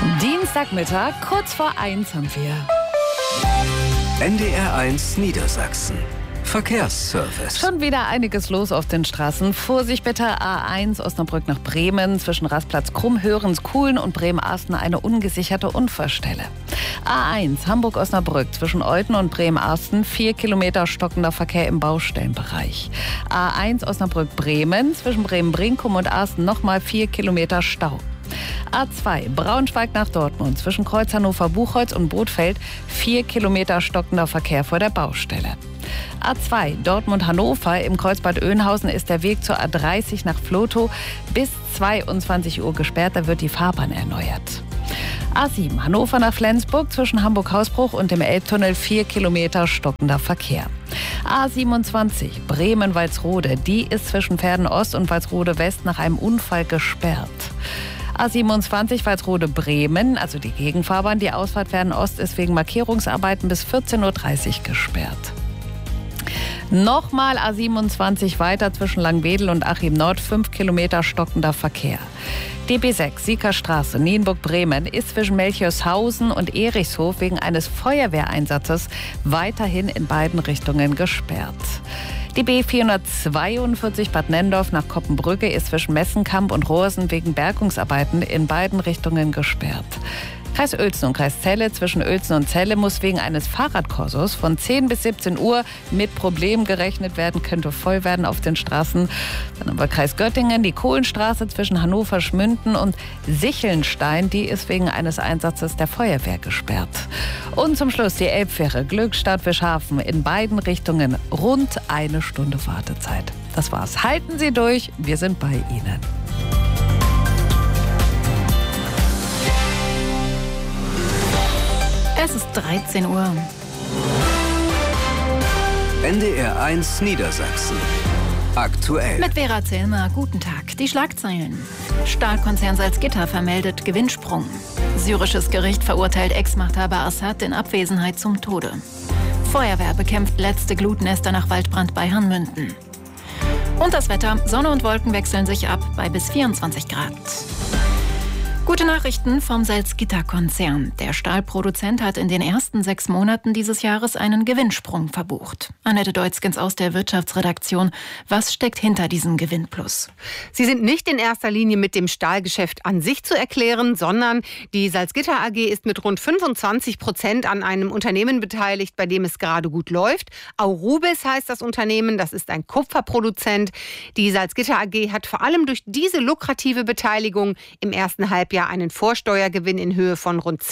Dienstagmittag, kurz vor 1 haben wir. NDR1 Niedersachsen. Verkehrsservice. Schon wieder einiges los auf den Straßen. Vorsicht bitte, A1 Osnabrück nach Bremen, zwischen Rastplatz Krumm-Hörens, Kuhlen und Bremen-Arsten eine ungesicherte Unfallstelle. A1 Hamburg-Osnabrück, zwischen Olten und Bremen-Arsten 4 Kilometer stockender Verkehr im Baustellenbereich. A1 Osnabrück-Bremen, zwischen Bremen-Brinkum und Arsten nochmal 4 Kilometer Stau. A2 Braunschweig nach Dortmund, zwischen Kreuz Hannover-Buchholz und Bothfeld 4 Kilometer stockender Verkehr vor der Baustelle. A2 Dortmund-Hannover, im Kreuzbad Oeynhausen ist der Weg zur A30 nach Vlotho bis 22 Uhr gesperrt, da wird die Fahrbahn erneuert. A7 Hannover nach Flensburg, zwischen Hamburg-Hausbruch und dem Elbtunnel 4 Kilometer stockender Verkehr. A27 Bremen-Walsrode, die ist zwischen Pferden-Ost und Walsrode-West nach einem Unfall gesperrt. A27 Walsrode-Bremen, also die Gegenfahrbahn, die Ausfahrt Pferden-Ost ist wegen Markierungsarbeiten bis 14.30 Uhr gesperrt. Nochmal A27 weiter zwischen Langwedel und Achim Nord, 5 Kilometer stockender Verkehr. DB6 Siegerstraße, Nienburg-Bremen ist zwischen Melchioshausen und Erichshof wegen eines Feuerwehreinsatzes weiterhin in beiden Richtungen gesperrt. Die B442 Bad Nenndorf nach Koppenbrücke ist zwischen Messenkamp und Rohrsen wegen Bergungsarbeiten in beiden Richtungen gesperrt. Kreis Uelzen und Kreis Celle, zwischen Uelzen und Celle muss wegen eines Fahrradkorsos von 10 bis 17 Uhr mit Problemen gerechnet werden, könnte voll werden auf den Straßen. Dann haben wir Kreis Göttingen, die Kohlenstraße zwischen Hannover, Schmünden und Sichelnstein, die ist wegen eines Einsatzes der Feuerwehr gesperrt. Und zum Schluss die Elbfähre Glückstadt-Fischhafen, in beiden Richtungen rund 1 Stunde Wartezeit. Das war's. Halten Sie durch, wir sind bei Ihnen. Es ist 13 Uhr. NDR1 Niedersachsen. Aktuell. Mit Vera Zellmer, guten Tag. Die Schlagzeilen. Stahlkonzern Salzgitter vermeldet Gewinnsprung. Syrisches Gericht verurteilt Ex-Machthaber Assad in Abwesenheit zum Tode. Feuerwehr bekämpft letzte Glutnester nach Waldbrand bei Hanmünden. Und das Wetter. Sonne und Wolken wechseln sich ab bei bis 24 Grad. Gute Nachrichten vom Salzgitter-Konzern. Der Stahlproduzent hat in den ersten 6 Monaten dieses Jahres einen Gewinnsprung verbucht. Annette Deutzgens aus der Wirtschaftsredaktion. Was steckt hinter diesem Gewinnplus? Sie sind nicht in erster Linie mit dem Stahlgeschäft an sich zu erklären, sondern die Salzgitter AG ist mit rund 25% an einem Unternehmen beteiligt, bei dem es gerade gut läuft. Aurubis heißt das Unternehmen, das ist ein Kupferproduzent. Die Salzgitter AG hat vor allem durch diese lukrative Beteiligung im ersten Halbjahr einen Vorsteuergewinn in Höhe von rund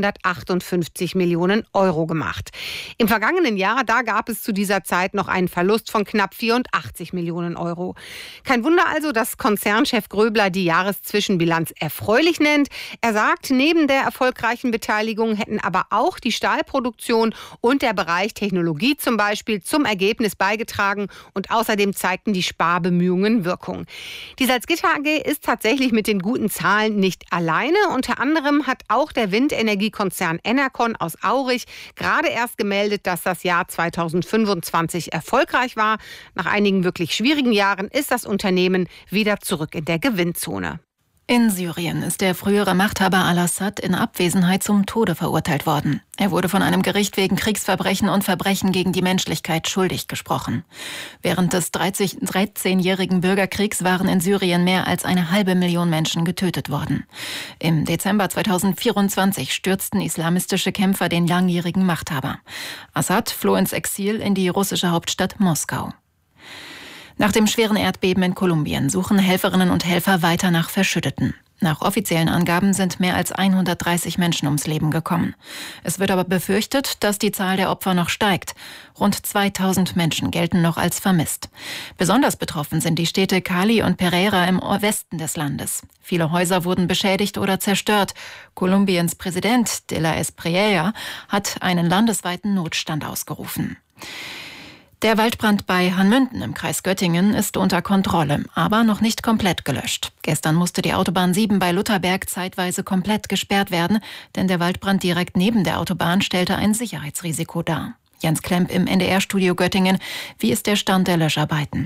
258 Millionen Euro gemacht. Im vergangenen Jahr, da gab es zu dieser Zeit noch einen Verlust von knapp 84 Millionen Euro. Kein Wunder also, dass Konzernchef Gröbler die Jahreszwischenbilanz erfreulich nennt. Er sagt, neben der erfolgreichen Beteiligung hätten aber auch die Stahlproduktion und der Bereich Technologie zum Beispiel zum Ergebnis beigetragen und außerdem zeigten die Sparbemühungen Wirkung. Die Salzgitter AG ist tatsächlich mit den guten Zahlen nicht alleine. Unter anderem hat auch der Windenergiekonzern Enercon aus Aurich gerade erst gemeldet, dass das Jahr 2025 erfolgreich war. Nach einigen wirklich schwierigen Jahren ist das Unternehmen wieder zurück in der Gewinnzone. In Syrien ist der frühere Machthaber al-Assad in Abwesenheit zum Tode verurteilt worden. Er wurde von einem Gericht wegen Kriegsverbrechen und Verbrechen gegen die Menschlichkeit schuldig gesprochen. Während des 13-jährigen Bürgerkriegs waren in Syrien mehr als 500.000 Menschen getötet worden. Im Dezember 2024 stürzten islamistische Kämpfer den langjährigen Machthaber. Assad floh ins Exil in die russische Hauptstadt Moskau. Nach dem schweren Erdbeben in Kolumbien suchen Helferinnen und Helfer weiter nach Verschütteten. Nach offiziellen Angaben sind mehr als 130 Menschen ums Leben gekommen. Es wird aber befürchtet, dass die Zahl der Opfer noch steigt. Rund 2000 Menschen gelten noch als vermisst. Besonders betroffen sind die Städte Cali und Pereira im Westen des Landes. Viele Häuser wurden beschädigt oder zerstört. Kolumbiens Präsident de la Espriella hat einen landesweiten Notstand ausgerufen. Der Waldbrand bei Hanmünden im Kreis Göttingen ist unter Kontrolle, aber noch nicht komplett gelöscht. Gestern musste die Autobahn 7 bei Lutherberg zeitweise komplett gesperrt werden, denn der Waldbrand direkt neben der Autobahn stellte ein Sicherheitsrisiko dar. Jens Klemp im NDR-Studio Göttingen. Wie ist der Stand der Löscharbeiten?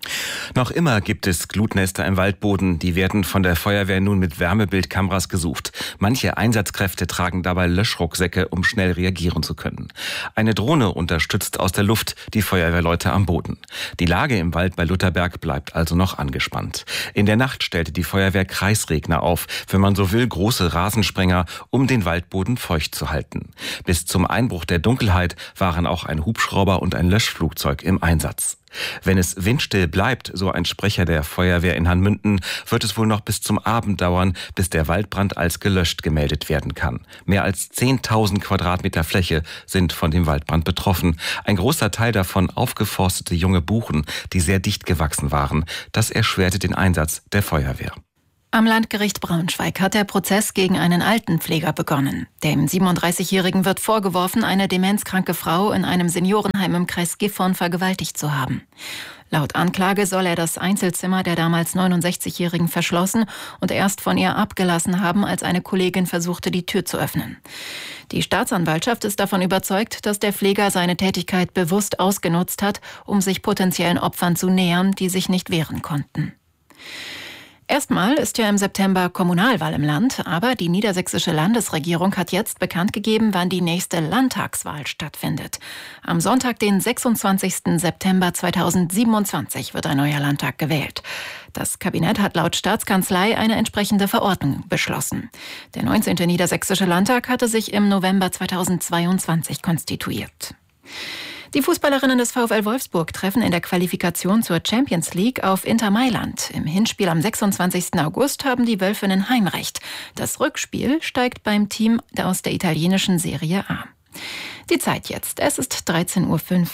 Noch immer gibt es Glutnester im Waldboden. Die werden von der Feuerwehr nun mit Wärmebildkameras gesucht. Manche Einsatzkräfte tragen dabei Löschrucksäcke, um schnell reagieren zu können. Eine Drohne unterstützt aus der Luft die Feuerwehrleute am Boden. Die Lage im Wald bei Lutherberg bleibt also noch angespannt. In der Nacht stellte die Feuerwehr Kreisregner auf, wenn man so will, große Rasensprenger, um den Waldboden feucht zu halten. Bis zum Einbruch der Dunkelheit waren auch ein Hubschrauber und ein Löschflugzeug im Einsatz. Wenn es windstill bleibt, so ein Sprecher der Feuerwehr in Hanmünden, wird es wohl noch bis zum Abend dauern, bis der Waldbrand als gelöscht gemeldet werden kann. Mehr als 10.000 Quadratmeter Fläche sind von dem Waldbrand betroffen. Ein großer Teil davon aufgeforstete junge Buchen, die sehr dicht gewachsen waren. Das erschwerte den Einsatz der Feuerwehr. Am Landgericht Braunschweig hat der Prozess gegen einen Altenpfleger begonnen. Dem 37-Jährigen wird vorgeworfen, eine demenzkranke Frau in einem Seniorenheim im Kreis Gifhorn vergewaltigt zu haben. Laut Anklage soll er das Einzelzimmer der damals 69-Jährigen verschlossen und erst von ihr abgelassen haben, als eine Kollegin versuchte, die Tür zu öffnen. Die Staatsanwaltschaft ist davon überzeugt, dass der Pfleger seine Tätigkeit bewusst ausgenutzt hat, um sich potenziellen Opfern zu nähern, die sich nicht wehren konnten. Erstmal ist ja im September Kommunalwahl im Land, aber die niedersächsische Landesregierung hat jetzt bekannt gegeben, wann die nächste Landtagswahl stattfindet. Am Sonntag, den 26. September 2027, wird ein neuer Landtag gewählt. Das Kabinett hat laut Staatskanzlei eine entsprechende Verordnung beschlossen. Der 19. Niedersächsische Landtag hatte sich im November 2022 konstituiert. Die Fußballerinnen des VfL Wolfsburg treffen in der Qualifikation zur Champions League auf Inter Mailand. Im Hinspiel am 26. August haben die Wölfinnen Heimrecht. Das Rückspiel steigt beim Team aus der italienischen Serie A. Die Zeit jetzt. Es ist 13:05 Uhr.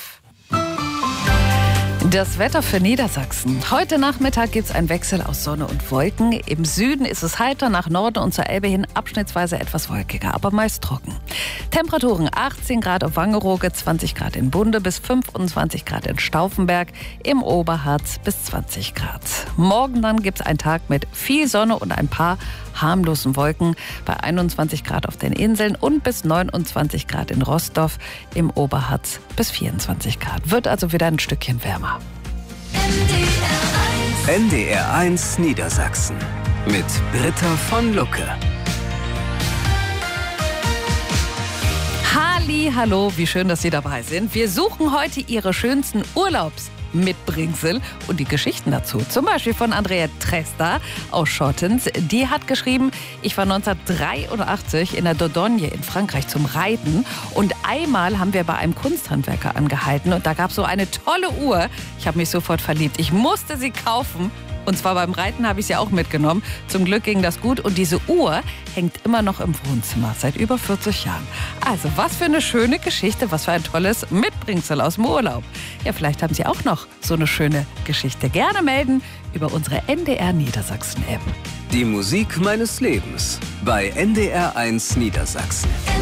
Das Wetter für Niedersachsen. Heute Nachmittag gibt es einen Wechsel aus Sonne und Wolken. Im Süden ist es heiter, nach Norden und zur Elbe hin abschnittsweise etwas wolkiger, aber meist trocken. Temperaturen 18 Grad auf Wangerooge, 20 Grad in Bunde bis 25 Grad in Stauffenberg, im Oberharz bis 20 Grad. Morgen dann gibt es einen Tag mit viel Sonne und ein paar harmlosen Wolken bei 21 Grad auf den Inseln und bis 29 Grad in Rostorf, im Oberharz bis 24 Grad. Wird also wieder ein Stückchen wärmer. NDR 1 Niedersachsen mit Britta von Lucke. Hallo, wie schön, dass Sie dabei sind. Wir suchen heute Ihre schönsten Urlaubsmitbringsel und die Geschichten dazu. Zum Beispiel von Andrea Tresta aus Schottens. Die hat geschrieben, ich war 1983 in der Dordogne in Frankreich zum Reiten und einmal haben wir bei einem Kunsthandwerker angehalten und da gab es so eine tolle Uhr. Ich habe mich sofort verliebt. Ich musste sie kaufen. Und zwar beim Reiten habe ich sie auch mitgenommen. Zum Glück ging das gut und diese Uhr hängt immer noch im Wohnzimmer, seit über 40 Jahren. Also was für eine schöne Geschichte, was für ein tolles Mitbringsel aus dem Urlaub. Ja, vielleicht haben Sie auch noch so eine schöne Geschichte. Gerne melden über unsere NDR Niedersachsen App. Die Musik meines Lebens bei NDR 1 Niedersachsen.